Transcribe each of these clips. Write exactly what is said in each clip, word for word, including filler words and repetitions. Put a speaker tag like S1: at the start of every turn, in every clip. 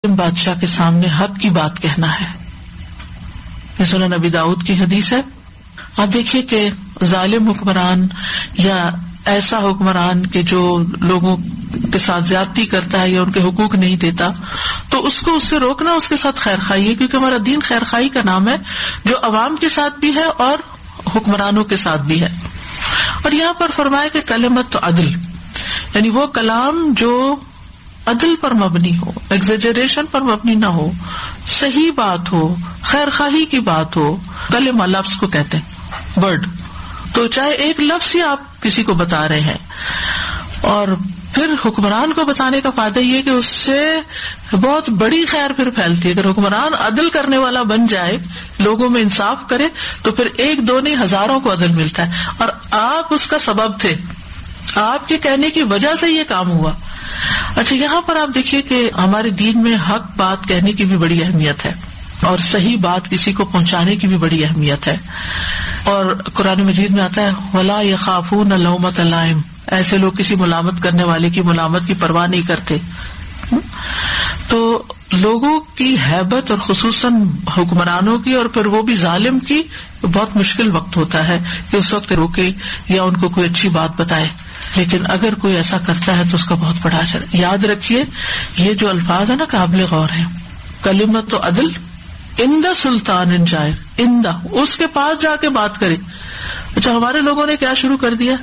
S1: بادشاہ کے سامنے حق کی بات کہنا ہے. یہ سنن نبی داؤد کی حدیث ہے. آپ دیکھیے کہ ظالم حکمران یا ایسا حکمران کہ جو لوگوں کے ساتھ زیادتی کرتا ہے یا ان کے حقوق نہیں دیتا، تو اس کو اس سے روکنا اس کے ساتھ خیر خواہی ہے، کیونکہ ہمارا دین خیر خواہی کا نام ہے، جو عوام کے ساتھ بھی ہے اور حکمرانوں کے ساتھ بھی ہے. اور یہاں پر فرمایا کہ کلمت تو عدل، یعنی وہ کلام جو عدل پر مبنی ہو، ایگزیجریشن پر مبنی نہ ہو، صحیح بات ہو، خیر خواہی کی بات ہو. کلمہ لفظ کو کہتے ہیں، ورڈ. تو چاہے ایک لفظ ہی آپ کسی کو بتا رہے ہیں، اور پھر حکمران کو بتانے کا فائدہ یہ کہ اس سے بہت بڑی خیر پھر پھیلتی ہے. اگر حکمران عدل کرنے والا بن جائے، لوگوں میں انصاف کرے، تو پھر ایک دو نہیں ہزاروں کو عدل ملتا ہے، اور آپ اس کا سبب تھے، آپ کے کہنے کی وجہ سے یہ کام ہوا. اچھا، یہاں پر آپ دیکھیے کہ ہمارے دین میں حق بات کہنے کی بھی بڑی اہمیت ہے، اور صحیح بات کسی کو پہنچانے کی بھی بڑی اہمیت ہے. اور قرآن مجید میں آتا ہے وَلَا يَخَافُونَ لَوْمَةَ لَائِمٍ، ایسے لوگ کسی ملامت کرنے والے کی ملامت کی پرواہ نہیں کرتے. تو لوگوں کی ہیبت، اور خصوصاً حکمرانوں کی، اور پھر وہ بھی ظالم کی، بہت مشکل وقت ہوتا ہے کہ اس وقت روکے یا ان کو کوئی اچھی بات بتائے. لیکن اگر کوئی ایسا کرتا ہے تو اس کا بہت بڑا اثر. یاد رکھیے یہ جو الفاظ ہے نا، قابل غور ہیں. کلمت تو عدل اندہ سلطان جائر، اندہ اس کے پاس جا کے بات کرے. اچھا، ہمارے لوگوں نے کیا شروع کر دیا؟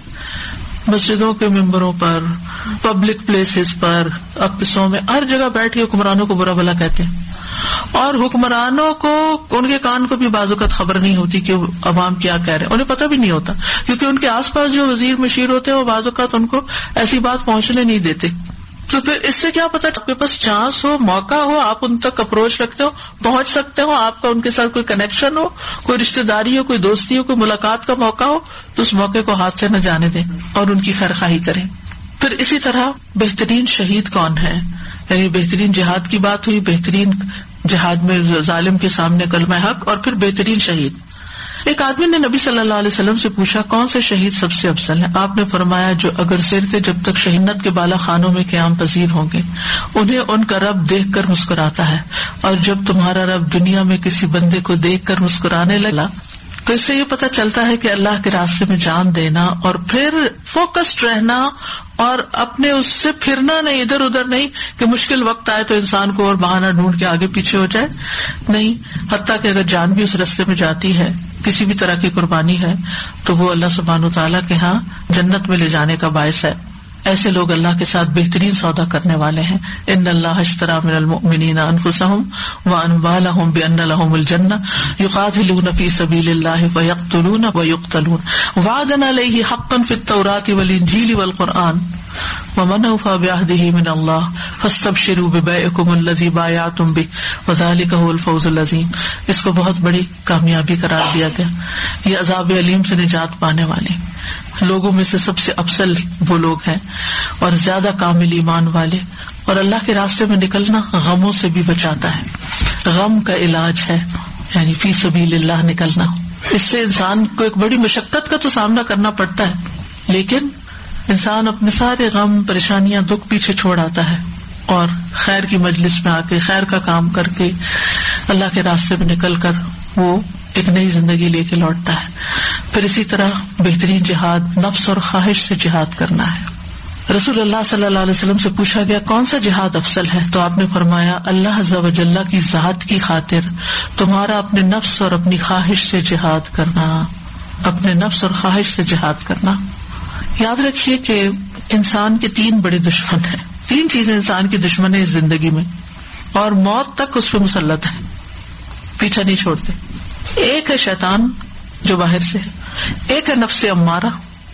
S1: مسجدوں کے ممبروں پر، پبلک پلیسز پر، آفسوں میں، ہر جگہ بیٹھ کے حکمرانوں کو برا بھلا کہتے ہیں. اور حکمرانوں کو، ان کے کان کو بھی بعض اوقات خبر نہیں ہوتی کہ عوام کیا کہہ رہے ہیں، انہیں پتہ بھی نہیں ہوتا، کیونکہ ان کے آس پاس جو وزیر مشیر ہوتے ہیں وہ بعض اوقات ان کو ایسی بات پہنچنے نہیں دیتے. تو پھر اس سے کیا پتا، آپ کے پاس چانس ہو، موقع ہو، آپ ان تک اپروچ رکھتے ہو، پہنچ سکتے ہو، آپ کا ان کے ساتھ کوئی کنیکشن ہو، کوئی رشتہ داری ہو، کوئی دوستی ہو، کوئی ملاقات کا موقع ہو، تو اس موقع کو ہاتھ سے نہ جانے دیں اور ان کی خیر خواہی کریں. پھر اسی طرح بہترین شہید کون ہے، یعنی بہترین جہاد کی بات ہوئی، بہترین جہاد میں ظالم کے سامنے کلمہ حق، اور پھر بہترین شہید. ایک آدمی نے نبی صلی اللہ علیہ وسلم سے پوچھا کون سے شہید سب سے افضل ہے؟ آپ نے فرمایا جو اگر سر سے جب تک شہیدت کے بالا خانوں میں قیام پذیر ہوں گے، انہیں ان کا رب دیکھ کر مسکراتا ہے، اور جب تمہارا رب دنیا میں کسی بندے کو دیکھ کر مسکرانے لگا، تو اس سے یہ پتہ چلتا ہے کہ اللہ کے راستے میں جان دینا اور پھر فوکسڈ رہنا اور اپنے اس سے پھرنا نہیں، ادھر ادھر نہیں کہ مشکل وقت آئے تو انسان کو اور بہانہ ڈھونڈ کے آگے پیچھے ہو جائے، نہیں. حتیٰ کہ اگر جان بھی اس راستے میں جاتی ہے، کسی بھی طرح کی قربانی ہے، تو وہ اللہ سبحانہ وتعالیٰ کے ہاں جنت میں لے جانے کا باعث ہے. ایسے لوگ اللہ کے ساتھ بہترین سودا کرنے والے ہیں. ان اللہ اشتری من المؤمنین انفسهم واموالهم بان لهم الجنہ یقاتلون فی سبیل اللہ فیقتلون ویقتلون وعدا علیہ حقا فی التوراۃ والانجیل والقرآن ومن اوفی بعہدہ من اللہ فاستبشروا ببیعکم الذی بایعتم بہ وذلک هو الفوز العظیم. اس کو بہت بڑی کامیابی قرار دیا گیا. یہ عذاب علیم سے نجات پانے والے لوگوں میں سے سب سے افضل وہ لوگ ہیں، اور زیادہ کامل ایمان والے، اور اللہ کے راستے میں نکلنا غموں سے بھی بچاتا ہے. غم کا علاج ہے، یعنی فی سبیل اللہ نکلنا. اس سے انسان کو ایک بڑی مشقت کا تو سامنا کرنا پڑتا ہے، لیکن انسان اپنے سارے غم، پریشانیاں، دکھ پیچھے چھوڑ آتا ہے، اور خیر کی مجلس میں آ کے خیر کا کام کر کے اللہ کے راستے میں نکل کر وہ ایک نئی زندگی لے کے لوٹتا ہے. پھر اسی طرح بہترین جہاد نفس اور خواہش سے جہاد کرنا ہے. رسول اللہ صلی اللہ علیہ وسلم سے پوچھا گیا کون سا جہاد افضل ہے، تو آپ نے فرمایا اللہ عز و جل کی ذات کی خاطر تمہارا اپنے نفس اور اپنی خواہش سے جہاد کرنا، اپنے نفس اور خواہش سے جہاد کرنا. یاد رکھیے کہ انسان کے تین بڑے دشمن ہیں، تین چیزیں انسان کی دشمن ہے اس زندگی میں، اور موت تک اس پہ مسلط ہے، پیچھا نہیں چھوڑتے. ایک ہے شیطان جو باہر سے ہے، ایک ہے نفس امارہ،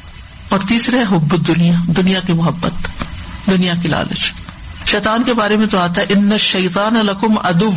S1: اور تیسرے ہے حب الدنیا، دنیا کی محبت، دنیا کی لالچ. شیطان کے بارے میں تو آتا ہے ان الشیطان لکم عدو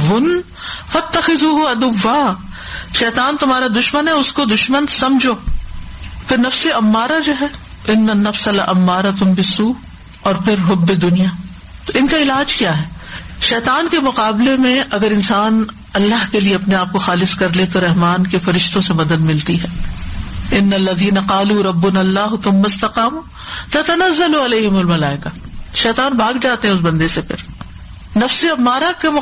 S1: فاتخذوہ عدوا، شیطان تمہارا دشمن ہے، اس کو دشمن سمجھو. پھر نفس امارہ جو ہے ان النفس لامارۃ بالسوء، اور پھر حب دنیا. تو ان کا علاج کیا ہے؟ شیطان کے مقابلے میں اگر انسان اللہ کے لیے اپنے آپ کو خالص کر لے تو رحمان کے فرشتوں سے مدد ملتی ہے. ان الذین قالوا ربنا اللہ ثم استقاموا تتنزل علیہم الملائکہ، شیطان بھاگ جاتے ہیں اس بندے سے. پھر نفس امارہ کے